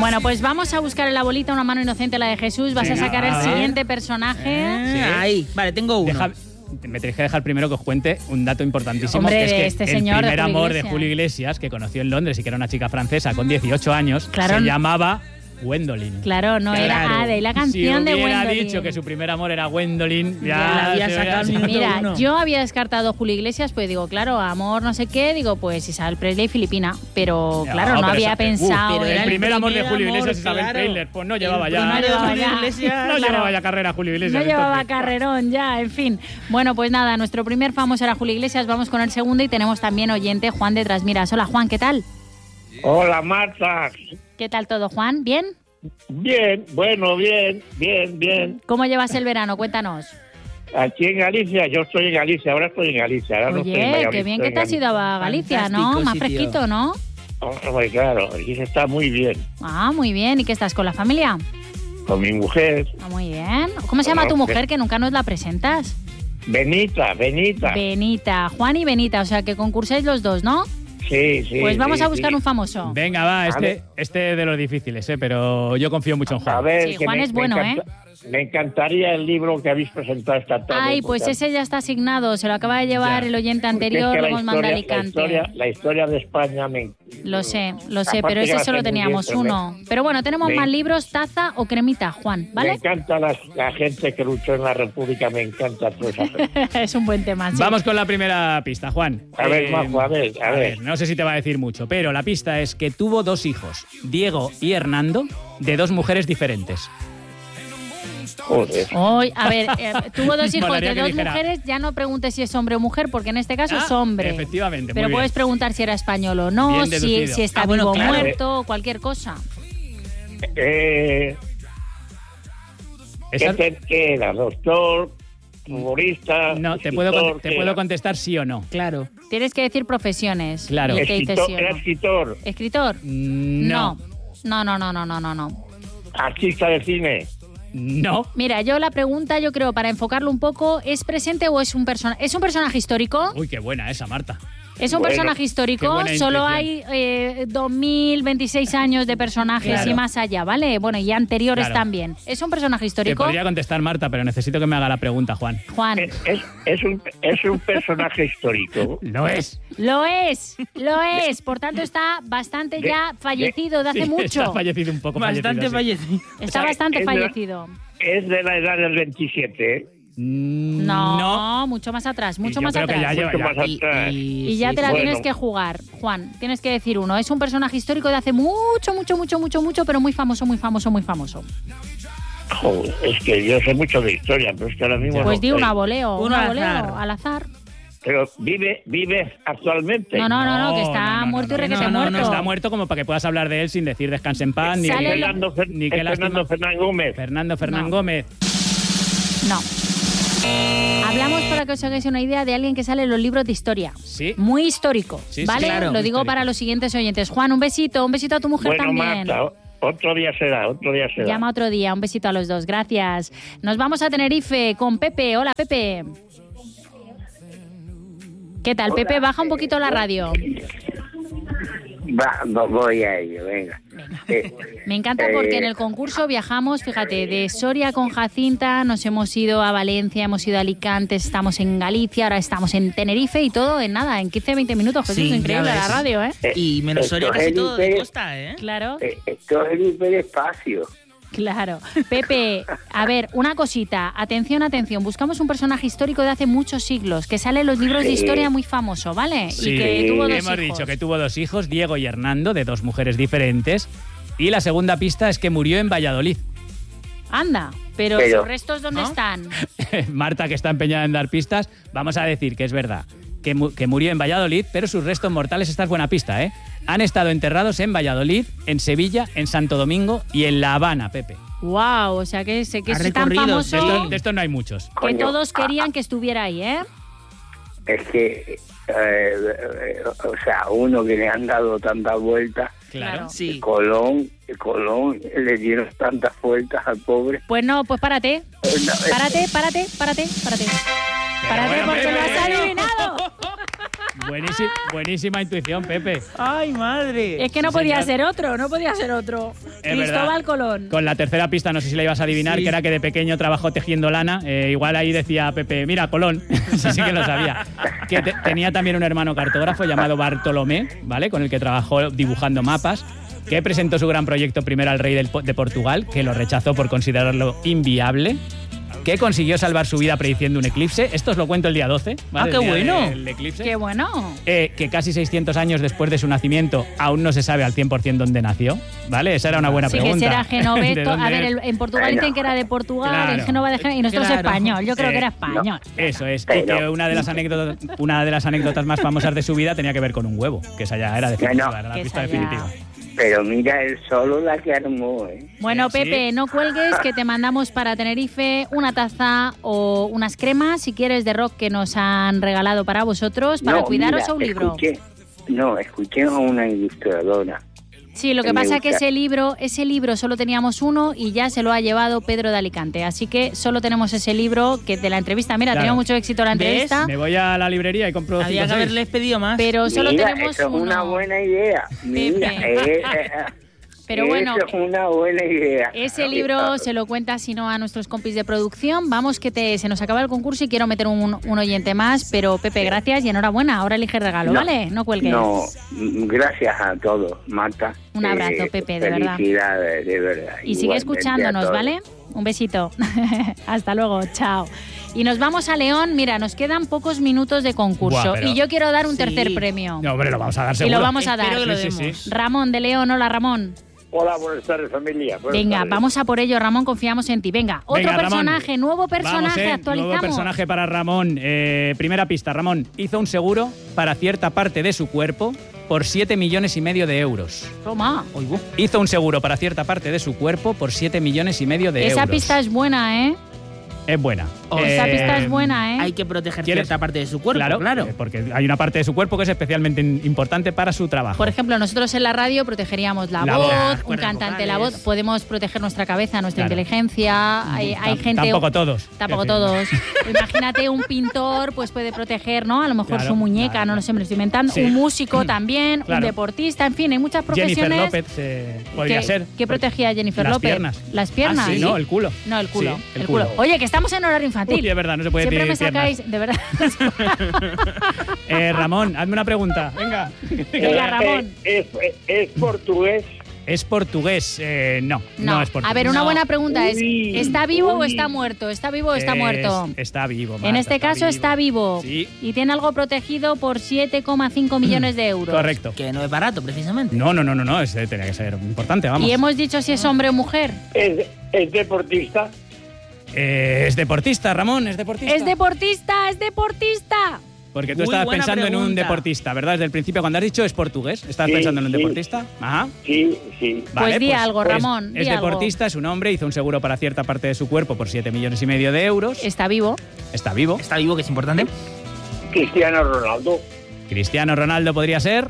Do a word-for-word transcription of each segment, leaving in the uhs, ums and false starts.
Bueno, pues vamos a buscar en la bolita una mano inocente, la de Jesús. Vas sí, a sacar el siguiente personaje. Eh, sí. Ahí, vale, tengo uno. Deja, me tenéis que dejar primero que os cuente un dato importantísimo. Hombre, que es que este el señor primer de amor Iglesias. de Julio Iglesias, que conoció en Londres y que era una chica francesa con dieciocho años, claro. se llamaba Gwendolyn. Claro, no claro. era A de la canción si de hubiera Gwendolyn. dicho que su primer amor era Gwendolyn, ya, ya la había sacado. Mira, uno. yo había descartado Julio Iglesias, pues digo, claro, amor no sé qué, digo, pues Isabel Presley filipina, pero ya, claro, no, pero había esa, pensado. Uh, pero en el primer amor de primer Julio amor, Iglesias Isabel claro. Presley, pues no llevaba El ya. primero llevaba Julio ya. Iglesias, no claro. llevaba ya carrera Julio Iglesias. No llevaba entonces. carrerón ya, en fin. Bueno, pues nada, nuestro primer famoso era Julio Iglesias, vamos con el segundo y tenemos también oyente Juan de Trasmiras. Hola Juan, ¿qué tal? Hola, Marta. ¿Qué tal todo, Juan? ¿Bien? Bien, bueno, bien, bien, bien. ¿Cómo llevas el verano? Cuéntanos. Aquí en Galicia, yo estoy en Galicia, ahora estoy en Galicia. Ahora no estoy en Oye, Valladolid, qué bien estoy que te en has ido a Galicia, ¿no? Fantástico Más sitio. fresquito, ¿no? Galicia. Oh, claro, aquí se está muy bien. Ah, muy bien. ¿Y qué estás, con la familia? Con mi mujer, Ah, muy bien. ¿Cómo se llama tu mujer, que nunca nos la presentas? Benita, Benita. Benita. Juan y Benita, o sea que concursáis los dos, ¿no? Sí, sí. Pues vamos sí, a buscar sí. un famoso. Venga, va, A este, ver. este de los difíciles, ¿eh? Pero yo confío mucho en Juan. A ver, Sí, que Juan me, es bueno, me encanta- Me encantaría el libro que habéis presentado esta tarde. Ay, pues porque- ese ya está asignado, se lo acaba de llevar Ya. el oyente porque es anterior, que lo la hemos mandado a historia, la Alicante. historia, la historia de España me... Lo sé, lo sé, Aparte pero que ese la solo sé muy teníamos bien, pero uno. Pero bueno, tenemos me- más libros, taza o cremita, Juan, Me ¿vale? encanta la, la gente que luchó en la República, me encanta toda esa gente. Es un buen tema, sí. Vamos con la primera pista, Juan. A ver, Eh, Majo, a ver, a ver. No sé si te va a decir mucho, pero la pista es que tuvo dos hijos, Diego y Hernando, de dos mujeres diferentes. Joder. Hoy, a ver, eh, tuvo dos hijos Molaría de que dos dijera- mujeres, ya no preguntes si es hombre o mujer, porque en este caso Ah, es hombre. efectivamente, Pero muy puedes bien. preguntar si era español o no, Bien si, deducido. si está Ah, bueno, vivo o claro. muerto, cualquier cosa. Eh, Esa- ¿qué, te, qué era? ¿Doctor? ¿Futbolista? No, te puedo, escritor, cont- te qué puedo era? contestar sí o no. Claro. Tienes que decir profesiones. Claro. Y el que dice Escritor, sí o ¿Era no. escritor? ¿Escritor? No. No, no, no, no, no, no, no. ¿Artista de cine? No. Mira, yo la pregunta, yo creo, para enfocarlo un poco, ¿es presente o es un personaje? ¿Es un personaje histórico? Uy, qué buena esa, Marta. ¿Es un Bueno, personaje qué histórico? buena Solo intuición. hay eh, dos mil veintiséis años de personajes Claro. y más allá, ¿vale? Bueno, y anteriores Claro. también. ¿Es un personaje Te histórico? podría contestar Marta, pero necesito que me haga la pregunta, Juan. Juan, Es, es, es un, es un personaje histórico. Lo es. lo es, lo es. Por tanto, está bastante De- ya fallecido de hace Sí, mucho. Está fallecido un poco. Bastante fallecido, sí. fallecido. Está O sea, bastante es de- fallecido. Es de la edad del veintisiete, ¿eh? Mm, No, No. mucho más atrás, mucho yo más creo que atrás. ya lleva- Mucho más Y, atrás. Y ya sí, te la sí. Bueno. tienes que jugar, Juan. Tienes que decir uno. Es un personaje histórico de hace mucho, mucho, mucho, mucho, mucho, pero muy famoso, muy famoso, muy famoso. Joder, es que yo sé mucho de historia, pero es que ahora mismo... Pues no di sé. una voleo, Uno una al voleo, azar. al azar. Pero vive, vive actualmente. No, no, no, no, que No, está no, no, muerto no, y requete no, no, muerto. No está muerto como para que puedas hablar de él sin decir descanse en paz, ni Sale que- lo- Fernando, Fer- ni es que lástima. Fernando Fernán Gómez. Fernando Fernán No. Gómez. No. Hablamos, para que os hagáis una idea, de alguien que sale en los libros de historia. Sí. Muy histórico, Sí, sí, ¿vale? claro. Lo digo Histórico. para los siguientes oyentes. Juan, un besito, un besito a tu mujer Bueno, también. Marta, o- otro día será, otro día será. Llama otro día, un besito a los dos, gracias. Nos vamos a Tenerife con Pepe. Hola, Pepe. ¿Qué tal, Pepe? Baja un poquito la radio. Va, no, voy a ello, venga. Eh, Me encanta porque en el concurso viajamos, fíjate, de Soria con Jacinta, nos hemos ido a Valencia, hemos ido a Alicante, estamos en Galicia, ahora estamos en Tenerife y todo en nada, en quince veinte minutos. Jesús, Sí, increíble ya la ves. radio, ¿eh? Y menos Soria Esto casi es todo de Felipe. costa, ¿eh? Claro, eh, esto es el hiperespacio. claro. Pepe, a ver, una cosita, atención, atención, buscamos un personaje histórico de hace muchos siglos, que sale en los libros de Sí. historia muy famoso, ¿vale? Sí, Y que tuvo dos hemos hijos. dicho que tuvo dos hijos, Diego y Hernando, de dos mujeres diferentes. Y la segunda pista es que murió en Valladolid. Anda, pero, Pero- sus restos, ¿dónde ¿no? están? Marta, que está empeñada en dar pistas, vamos a decir que es verdad, que, mu- que murió en Valladolid, pero sus restos mortales, esta es buena pista, ¿eh? Han estado enterrados en Valladolid, en Sevilla, en Santo Domingo y en La Habana, Pepe. Wow, o sea que, sé que Ha es tan recorrido, famoso De estos de estos no hay muchos. que Coño, todos ah, querían que estuviera ahí, ¿eh? Es que, eh, eh, o sea, uno que le han dado tantas vueltas, Claro. Sí. Colón, Colón le dieron tantas vueltas al pobre. Pues no, pues párate. Eh, no, eh, Párate, párate, párate, párate. Párate bueno, porque Pepe, lo has pero- adivinado. Buenísima, buenísima intuición, Pepe. ¡Ay, madre! Es que no Sí, podía señor. ser otro, no podía ser otro. Es Cristóbal verdad. Colón. Con la tercera pista, no sé si la ibas a adivinar, Sí. que era que de pequeño trabajó tejiendo lana. Eh, igual ahí decía Pepe, mira, Colón. Sí, sí que lo sabía. Que te- tenía también un hermano cartógrafo llamado Bartolomé, ¿vale? Con el que trabajó dibujando mapas, que presentó su gran proyecto primero al rey del Po- de Portugal, que lo rechazó por considerarlo inviable, que consiguió salvar su vida prediciendo un eclipse. Esto os lo cuento el día doce, ¿vale? Ah, qué El día bueno. del eclipse. Qué bueno. Eh, que casi seiscientos años después de su nacimiento aún no se sabe al cien por ciento dónde nació, ¿vale? Esa era una buena Sí, pregunta. que será ¿De Genoveto. dónde A ver, es? el- en Portugal Bueno, dicen que era de Portugal, claro. en Génova de Génova, y nosotros Claro. español. Yo creo Eh, que era español. Eso es. Y Pero- que una de las anécdotas, una de las anécdotas más famosas de su vida tenía que ver con un huevo, que esa ya era definitiva, Bueno, era la que pista esa ya- definitiva. Pero mira, él solo la que armó, ¿eh? Bueno, Sí. Pepe, no cuelgues, que te mandamos para Tenerife una taza o unas cremas, si quieres, de rock que nos han regalado para vosotros, para No, cuidaros mira, o un libro. escuché- no, escuché a una ilustradora. Sí, lo que que me pasa es que gusta. ese libro, ese libro solo teníamos uno y ya se lo ha llevado Pedro de Alicante. Así que solo tenemos ese libro que de la entrevista. Mira, ha Claro. tenido mucho éxito la ¿Ves? entrevista, Me voy a la librería y compro Había cinco que o seis. haberles pedido más. pero solo Mira, tenemos eso es uno. una buena idea. Mira, Pepe. eh, eh, Pero bueno, eso es una buena idea. ese libro se lo cuenta, si no, a nuestros compis de producción. Vamos, que te, se nos acaba el concurso y quiero meter un, un oyente más. Pero, Pepe, gracias y enhorabuena. Ahora elige el regalo, No, ¿vale? No cuelgues. No, mm, gracias a todos, Marta. Un abrazo, Pepe, de verdad. Felicidades, de verdad. Y sigue Igualmente a escuchándonos, todos. ¿vale? Un besito. Hasta luego, chao. Y nos vamos a León. Mira, nos quedan pocos minutos de concurso. Buah, pero- Y yo quiero dar un Sí. tercer premio. No, hombre, lo vamos a dar y seguro. lo vamos a dar. Espero que lo Sí, sí, demos. sí. Ramón de León. Hola, Ramón. Hola, buenas tardes, familia. Buenas Venga, tardes. vamos a por ello, Ramón. Confiamos en ti. Venga, otro Venga, Ramón. personaje, nuevo personaje, Vamos, eh, actualizamos. Nuevo personaje para Ramón. Eh, primera pista, Ramón hizo un seguro para cierta parte de su cuerpo por siete millones y medio de euros. Toma. Hizo un seguro para cierta parte de su cuerpo por siete millones y medio de Esa euros. pista es buena, ¿eh? Es buena. Esa Eh, pista es buena, ¿eh? Hay que proteger ¿Quieres? cierta parte de su cuerpo, Claro, claro. eh, porque hay una parte de su cuerpo que es especialmente in- importante para su trabajo. Por ejemplo, nosotros en la radio protegeríamos la, La voz, voz, un cuerdas cantante la voz, vocales. podemos proteger nuestra cabeza, nuestra Claro. inteligencia, hay, hay Tam- gente... Tampoco todos. Tampoco Es todos. Imagínate un pintor, pues puede proteger, ¿no? A lo mejor Claro, su muñeca, claro. no lo sé, me lo estoy inventando. Sí. Un músico también, un Claro. deportista, en fin, hay muchas Jennifer profesiones. López eh, podría que, ser. ¿Qué protegía Jennifer Las López? piernas. Las piernas. Ah, sí, no, el culo. No, el culo. Sí, el, el culo. culo. Oye, que estamos en horario infantil. Uy, es verdad, no se puede Siempre me decir piernas. sacáis, de verdad. Eh, Ramón, hazme una pregunta. Venga. Venga, Ramón. Eh, ¿Es, es portugués? ¿Es portugués? Eh, no, no, No. es portugués. A ver, una No. buena pregunta es: Uy, ¿está vivo o uy. está muerto? ¿Está vivo o está Es- muerto? Está vivo, En Marta, este caso está vivo. Sí, Y tiene algo protegido por siete coma cinco millones de euros. correcto. Que no es barato, precisamente. No, no, no, no, no, ese tenía que ser importante, vamos. Y hemos dicho si es hombre o mujer. ¿Es, es deportista? Eh, es deportista, Ramón, es deportista. Es deportista, es deportista. Porque tú Muy estabas buena pensando en un pregunta. deportista, ¿verdad? Desde el principio, cuando has dicho es portugués, ¿estabas Sí, pensando en un sí. deportista? Ajá. Sí, sí. Pues di algo, es- Ramón, Es, di algo. deportista, es un hombre, hizo un seguro para cierta parte de su cuerpo por siete millones y medio de euros. Está vivo. Está vivo. Está vivo, que es importante. Cristiano Ronaldo. Cristiano Ronaldo podría ser.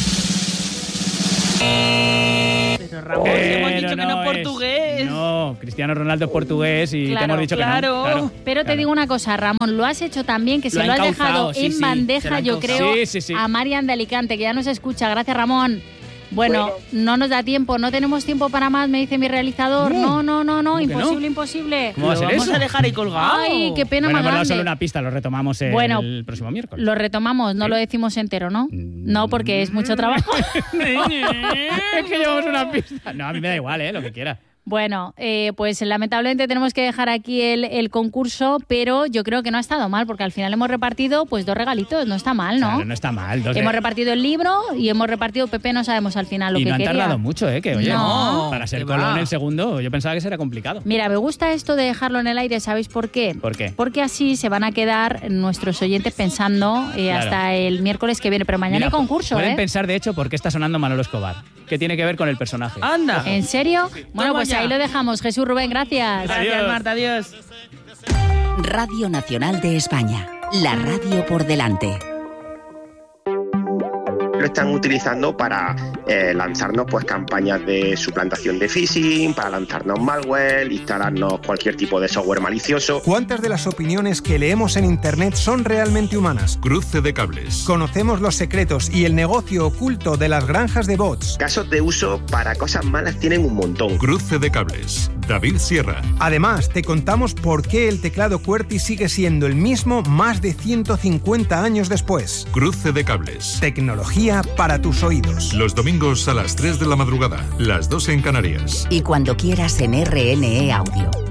Pero Ramón, hemos dicho que no es portugués. No, Cristiano Ronaldo es portugués y te Claro, hemos dicho claro. que no. Pero te claro. digo una cosa, Ramón, lo has hecho tan bien que Lo se ha lo has encauzado, dejado sí, en sí, se lo bandeja, ha yo encauzado. creo, Sí, sí, sí. a Marian de Alicante, que ya nos escucha. Gracias, Ramón. Bueno, Bueno. no nos da tiempo, no tenemos tiempo para más, me dice mi realizador. No, no, no, no, ¿Cómo que imposible, no? imposible. ¿Cómo va a Lo ser vamos eso? a dejar ahí colgado. Ay, qué pena Bueno, más hemos dado grande. solo una pista, lo retomamos el Bueno, próximo miércoles. Lo retomamos, no ¿Sí? lo decimos entero, ¿no? Mm. No, porque es mucho trabajo. Es que llevamos una pista. No, a mí me da igual, ¿eh? Lo que quiera. Bueno, eh, pues lamentablemente tenemos que dejar aquí el, el concurso, pero yo creo que no ha estado mal, porque al final hemos repartido pues dos regalitos, no está mal, ¿no? Claro, no está mal. dos de- Hemos repartido el libro y hemos repartido Pepe, no sabemos al final lo y que no han quería. tardado mucho, ¿eh? Que, oye, No. para ser Que Colón va. el segundo, yo pensaba que será complicado. Mira, me gusta esto de dejarlo en el aire, ¿sabéis por qué? ¿Por qué? Porque así se van a quedar nuestros oyentes pensando eh, Claro. hasta el miércoles que viene, pero mañana Mira, hay concurso, pueden ¿eh? pensar, de hecho, por qué está sonando Manolo Escobar. ¿Qué tiene que ver con el personaje? Anda. ¿En serio? Bueno, Toma pues ya. ahí lo dejamos. Jesús Rubén, gracias. Gracias, Adiós. Marta, adiós. Radio Nacional de España. La radio por delante. lo están utilizando para eh, lanzarnos pues campañas de suplantación de phishing, para lanzarnos malware, instalarnos cualquier tipo de software malicioso. ¿Cuántas de las opiniones que leemos en Internet son realmente humanas? Cruce de cables. Conocemos los secretos y el negocio oculto de las granjas de bots. Casos de uso para cosas malas tienen un montón. Cruce de cables. David Sierra. Además, te contamos por qué el teclado QWERTY sigue siendo el mismo más de ciento cincuenta años después. Cruce de cables. Tecnología para tus oídos. Los domingos a las tres de la madrugada, las dos en Canarias. Y cuando quieras en R N E Audio.